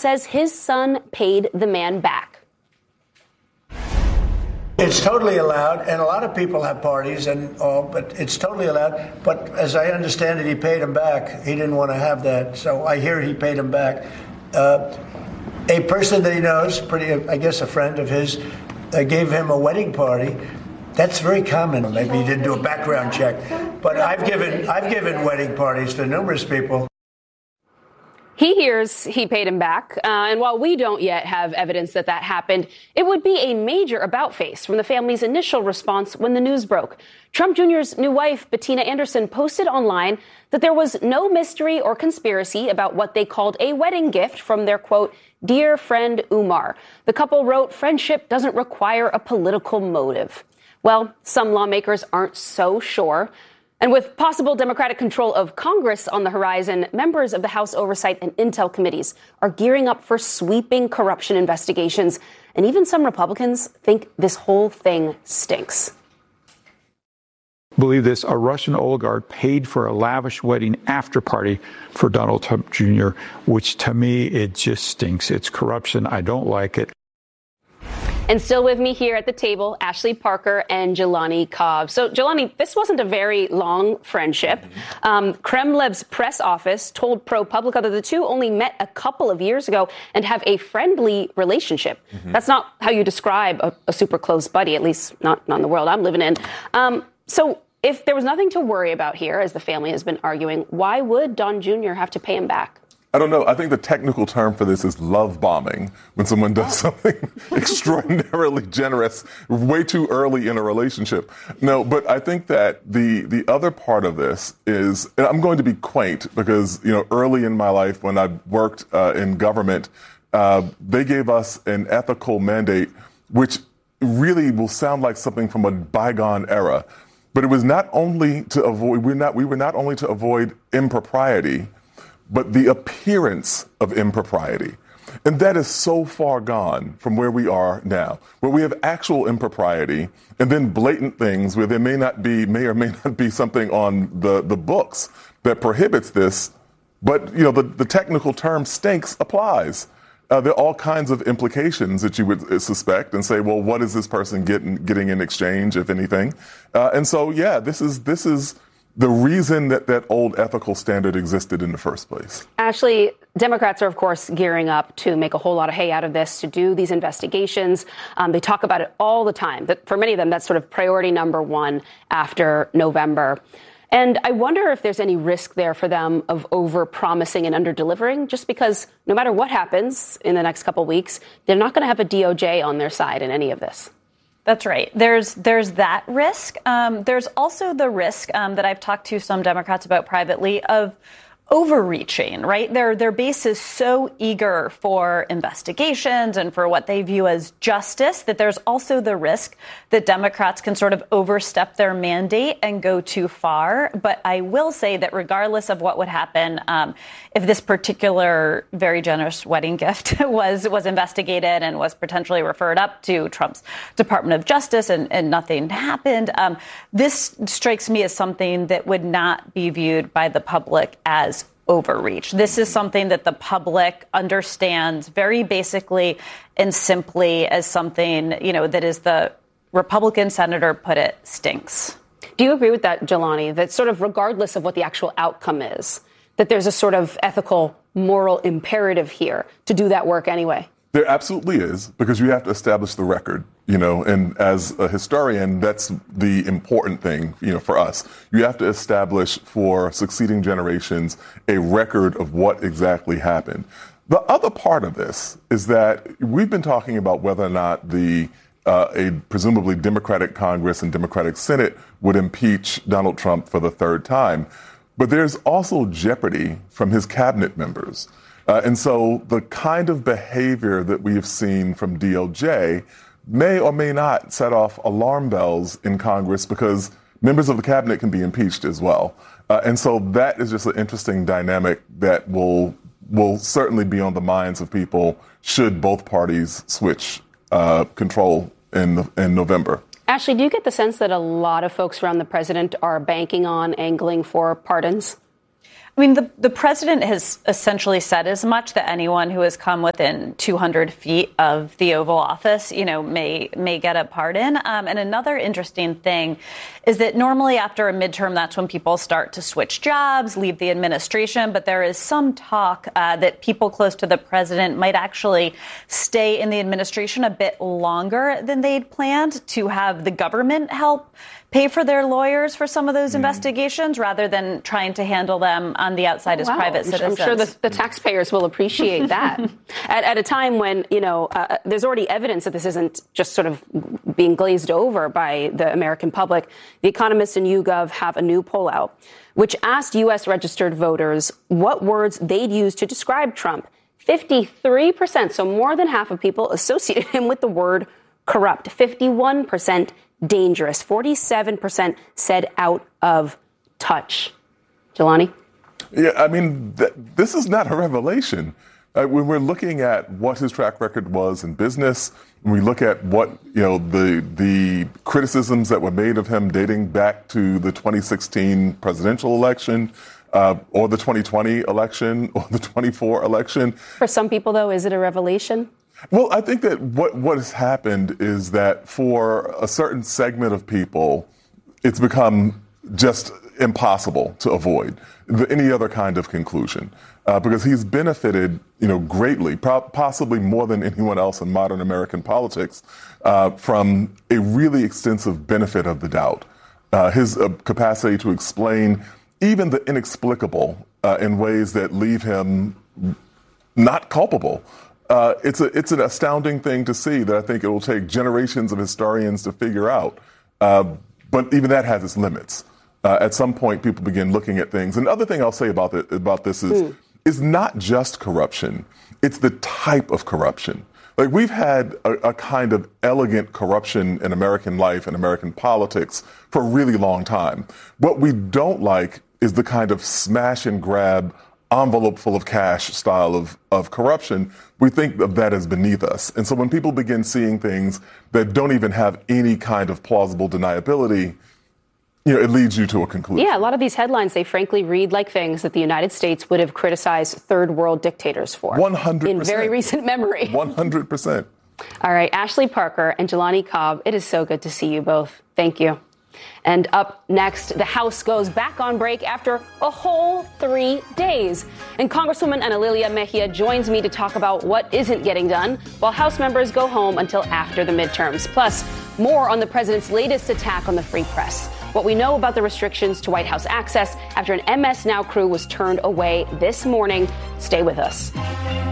says his son paid the man back. It's totally allowed, and a lot of people have parties and all, but it's totally allowed. But as I understand it, he paid him back. He didn't want to have that, so I hear he paid him back. A person that he knows, I guess a friend of his, gave him a wedding party. That's very common. Maybe he didn't do a background check, but I've given wedding parties to numerous people. He hears he paid him back, and while we don't yet have evidence that that happened, it would be a major about-face from the family's initial response when the news broke. Trump Jr.'s new wife, Bettina Anderson, posted online that there was no mystery or conspiracy about what they called a wedding gift from their, quote, dear friend Umar. The couple wrote, friendship doesn't require a political motive. Well, some lawmakers aren't so sure. And with possible Democratic control of Congress on the horizon, members of the House Oversight and Intel committees are gearing up for sweeping corruption investigations. And even some Republicans think this whole thing stinks. Believe this, a Russian oligarch paid for a lavish wedding after party for Donald Trump Jr., which to me, it just stinks. It's corruption. I don't like it. And still with me here at the table, Ashley Parker and Jelani Cobb. So, Jelani, this wasn't a very long friendship. Kremlin's press office told ProPublica that the two only met a couple of years ago and have a friendly relationship. That's not how you describe a super close buddy, at least not in the world I'm living in. So if there was nothing to worry about here, as the family has been arguing, why would Don Jr. have to pay him back? I don't know. I think the technical term for this is love bombing, when someone does something extraordinarily generous way too early in a relationship. No, but I think that the other part of this is, and I'm going to be quaint because, early in my life when I worked in government, they gave us an ethical mandate, which really will sound like something from a bygone era. But it was not only to avoid, we were not only to avoid impropriety, but the appearance of impropriety. And that is so far gone from where we are now, where we have actual impropriety and then blatant things where there may or may not be something on the books that prohibits this. But, the technical term stinks applies. There are all kinds of implications that you would suspect and say, well, what is this person getting in exchange, if anything? And so, yeah, this is the reason that old ethical standard existed in the first place. Ashley, Democrats are, of course, gearing up to make a whole lot of hay out of this, to do these investigations. They talk about it all the time. But for many of them, that's sort of priority number one after November. And I wonder if there's any risk there for them of over-promising and under-delivering, just because no matter what happens in the next couple of weeks, they're not going to have a DOJ on their side in any of this. That's right. There's that risk. There's also the risk that I've talked to some Democrats about privately of overreaching, right? Their base is so eager for investigations and for what they view as justice that there's also the risk that Democrats can sort of overstep their mandate and go too far. But I will say that regardless of what would happen, if this particular very generous wedding gift was investigated and was potentially referred up to Trump's Department of Justice and nothing happened, this strikes me as something that would not be viewed by the public as overreach. This is something that the public understands very basically and simply as something, that is, the Republican senator put it, stinks. Do you agree with that, Jelani, that sort of regardless of what the actual outcome is, that there's a sort of ethical, moral imperative here to do that work anyway? There absolutely is, because you have to establish the record, and as a historian, that's the important thing, for us. You have to establish for succeeding generations a record of what exactly happened. The other part of this is that we've been talking about whether or not a presumably Democratic Congress and Democratic Senate would impeach Donald Trump for the third time. But there's also jeopardy from his cabinet members. And so the kind of behavior that we have seen from DOJ may or may not set off alarm bells in Congress, because members of the cabinet can be impeached as well. And so that is just an interesting dynamic that will certainly be on the minds of people should both parties switch control in November. Ashley, do you get the sense that a lot of folks around the president are banking on angling for pardons? I mean, the president has essentially said as much, that anyone who has come within 200 feet of the Oval Office, may get a pardon. And another interesting thing is that normally after a midterm, that's when people start to switch jobs, leave the administration. But there is some talk that people close to the president might actually stay in the administration a bit longer than they'd planned to have the government help pay for their lawyers for some of those investigations rather than trying to handle them on the outside as private citizens. I'm sure the taxpayers will appreciate that. At a time when, there's already evidence that this isn't just sort of being glazed over by the American public. The Economist and YouGov have a new poll out, which asked U.S. registered voters what words they'd use to describe Trump. 53%, so more than half of people, associated him with the word corrupt. 51% dangerous. 47% said out of touch. Jelani? Yeah, I mean, this is not a revelation. When we're looking at what his track record was in business, when we look at what, the criticisms that were made of him dating back to the 2016 presidential election, or the 2020 election, or the 24 election. For some people, though, is it a revelation? Well, I think that what has happened is that for a certain segment of people, it's become just impossible to avoid any other kind of conclusion, because he's benefited, greatly, possibly more than anyone else in modern American politics, from a really extensive benefit of the doubt. His capacity to explain even the inexplicable in ways that leave him not culpable. It's an astounding thing to see that I think it will take generations of historians to figure out. But even that has its limits. At some point, people begin looking at things. And the other thing I'll say about this is not just corruption. It's the type of corruption. Like, we've had a kind of elegant corruption in American life and American politics for a really long time. What we don't like is the kind of smash and grab, envelope full of cash style of corruption. We think of that as beneath us. And so when people begin seeing things that don't even have any kind of plausible deniability, it leads you to a conclusion. Yeah, a lot of these headlines, they frankly read like things that the United States would have criticized third world dictators for. 100%. In very recent memory. 100%. All right, Ashley Parker and Jelani Cobb, it is so good to see you both. Thank you. And up next, the House goes back on break after a whole 3 days. And Congresswoman Ana Lilia Mejia joins me to talk about what isn't getting done while House members go home until after the midterms. Plus, more on the president's latest attack on the free press. What we know about the restrictions to White House access after an MS Now crew was turned away this morning. Stay with us.